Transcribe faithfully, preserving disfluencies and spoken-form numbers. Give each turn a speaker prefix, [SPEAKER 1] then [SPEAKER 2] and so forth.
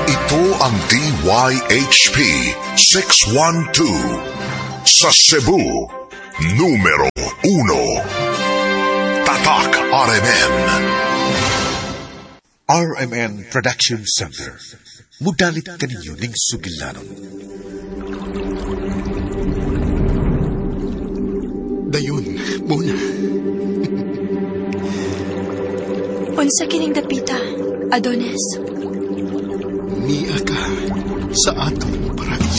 [SPEAKER 1] Ito ang D Y H P six one two sa Cebu, numero uno. Tatak R M N. R M N Production Center. Mudalit kaninyo ning sugilanon.
[SPEAKER 2] Dayon, muna.
[SPEAKER 3] Unsa kining dapita, Adonis?
[SPEAKER 2] Niya ka sa atong paraiso.